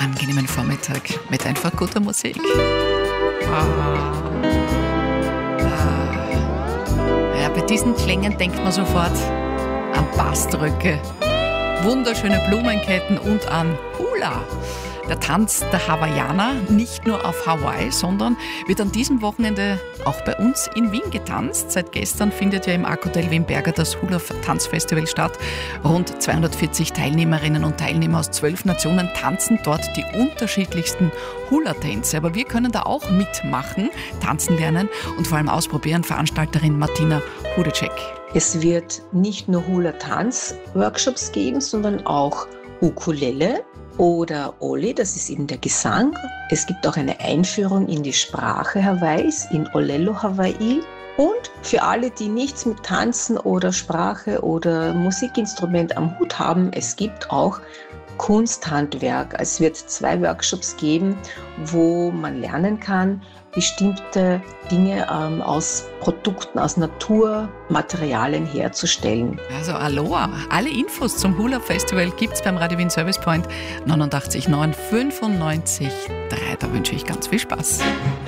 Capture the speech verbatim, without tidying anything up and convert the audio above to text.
angenehmen Vormittag mit einfach guter Musik. Ah. Ah. Ja, bei diesen Klängen denkt man sofort an Baströcke, wunderschöne Blumenketten und an Hula. Der Tanz der Hawaiianer, nicht nur auf Hawaii, sondern wird an diesem Wochenende auch bei uns in Wien getanzt. Seit gestern findet ja im Arc-Hotel Wien-Berger das Hula-Tanzfestival statt. Rund zweihundertvierzig Teilnehmerinnen und Teilnehmer aus zwölf Nationen tanzen dort die unterschiedlichsten Hula-Tänze. Aber wir können da auch mitmachen, tanzen lernen und vor allem ausprobieren. Veranstalterin Martina Hudecek. Es wird nicht nur Hula-Tanz-Workshops geben, sondern auch Ukulele oder Oli, das ist eben der Gesang. Es gibt auch eine Einführung in die Sprache Hawaiis, in Olelo Hawaii. Und für alle, die nichts mit Tanzen oder Sprache oder Musikinstrument am Hut haben, es gibt auch Kunsthandwerk. Es wird zwei Workshops geben, wo man lernen kann, bestimmte Dinge ähm, aus Produkten, aus Naturmaterialien herzustellen. Also Aloha! Alle Infos zum Hula Festival gibt's beim Radio Wien Service Point neunundachtzig neun fünfundneunzig drei. Da wünsche ich ganz viel Spaß.